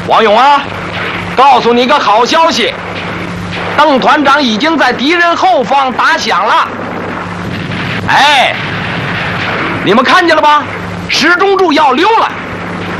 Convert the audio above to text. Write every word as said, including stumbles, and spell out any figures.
王勇啊，告诉你个好消息，邓团长已经在敌人后方打响了。哎，你们看见了吧？石中柱要溜了。